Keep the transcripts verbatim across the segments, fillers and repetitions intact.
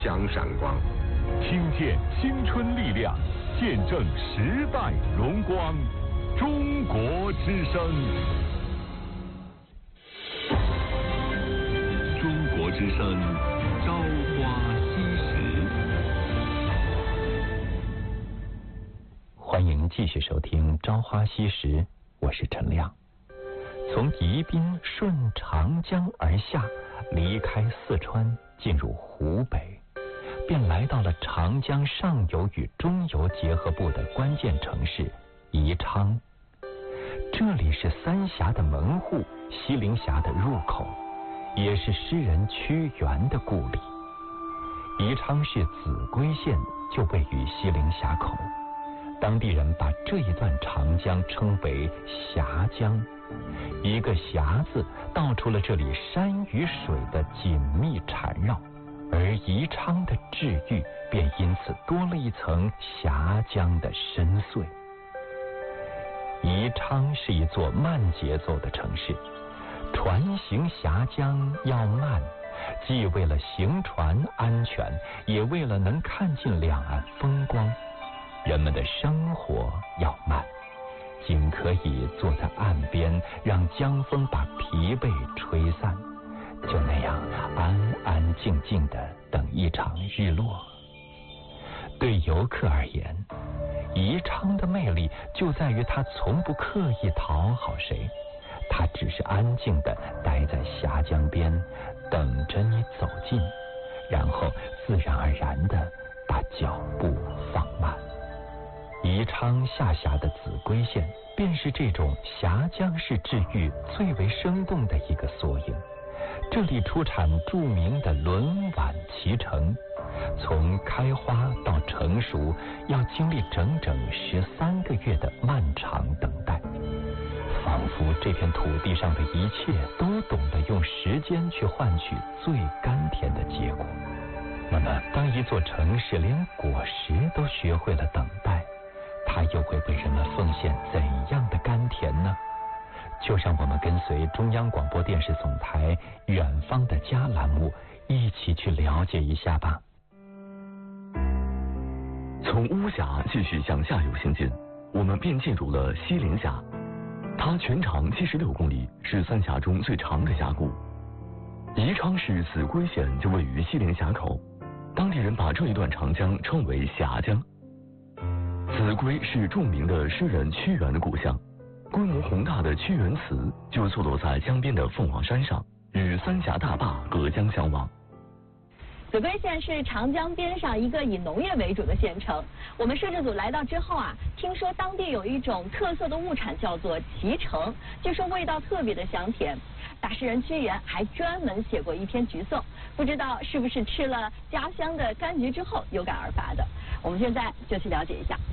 将闪光， 听见青春力量，见证时代荣光。中国之声，中国之声，朝花夕拾。 欢迎继续收听《朝花夕拾》，我是陈亮。从宜宾顺长江而下，离开四川，进入湖北，便来到了长江上游与中游结合部的关键城市宜昌。这里是三峡的门户，西陵峡的入口，也是诗人屈原的故里。宜昌市秭归县就位于西陵峡口，当地人把这一段长江称为峡江。一个峡字道出了这里山与水的紧密缠绕，而宜昌的治愈便因此多了一层峡江的深邃。宜昌是一座慢节奏的城市，船行峡江要慢，既为了行船安全，也为了能看尽两岸风光。人们的生活要慢，仅可以坐在岸边，让江风把疲惫吹散，就那样安安静静地等一场日落。对游客而言，宜昌的魅力就在于它从不刻意讨好谁，它只是安静地待在峡江边，等着你走近，然后自然而然地把脚步放慢。宜昌下辖的秭归县便是这种峡江式治愈最为生动的一个缩影。这里出产著名的轮碗脐橙，从开花到成熟要经历整整十三个月的漫长等待，仿佛这片土地上的一切都懂得用时间去换取最甘甜的结果。那么当一座城市连果实都学会了等待，它又会为人们奉献怎样的甘甜呢？就让我们跟随中央广播电视总台远方的家栏目一起去了解一下吧。 从巫峡继续向下游行进，我们便进入了西陵峡。它全长七十六公里，是三峡中最长的峡谷。宜昌市秭归县就位于西陵峡口，当地人把这一段长江称为峡江。秭归是著名的诗人屈原的故乡，规模宏大的屈原祠就坐落在江边的凤凰山上，与三峡大坝隔江相望。 秭归县是长江边上一个以农业为主的县城。我们摄制组来到之后啊，听说当地有一种特色的物产叫做脐橙，据说味道特别的香甜。大诗人屈原还专门写过一篇橘颂，不知道是不是吃了家乡的柑橘之后有感而发的。我们现在就去了解一下。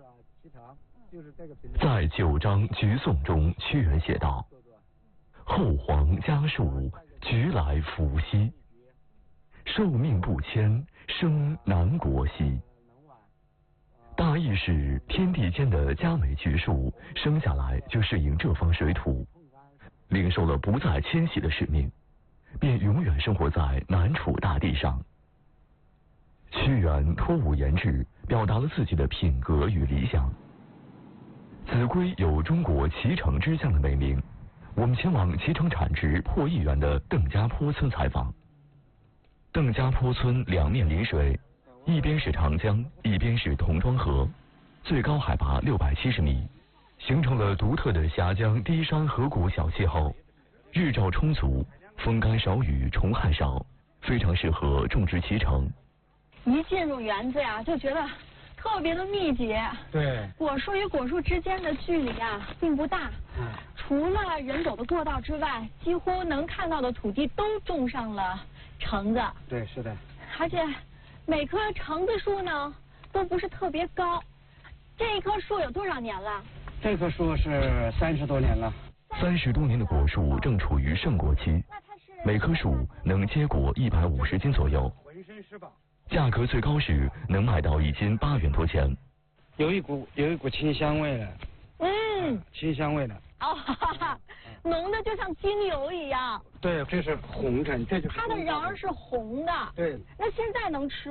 在九章橘颂中，屈原写道：后黄家树，橘来福兮，寿命不迁，生南国兮。大意是天地间的佳美橘树生下来就适应这方水土，领受了不再迁徙的使命，便永远生活在南楚大地上。屈原托物言志，表达了自己的品格与理想。秭归有中国脐橙之乡的美名，我们前往脐橙产值破亿元的邓家坡村采访。邓家坡村两面临水，一边是长江，一边是桐庄河，最高海拔六百七十米，形成了独特的峡江低山河谷小气候，日照充足，风干少雨，虫害少，非常适合种植脐橙。 一进入园子呀，就觉得特别的密集。 对， 果树与果树之间的距离啊并不大，嗯，除了人走的过道之外，几乎能看到的土地都种上了橙子。 对，是的。 而且每棵橙子树呢都不是特别高。这一棵树有多少年了？ 这棵树是三十多年了。 三十多年的果树正处于盛果期，每棵树能结果一百五十斤左右。 浑身是宝。 价格最高时能买到一斤八元多钱， 有一股有一股清香味的， 嗯， 清香味的， 哦，哈哈，浓的就像精油一样。 对，这是红橙，这就是它的瓤儿是红的。 对， 那现在能吃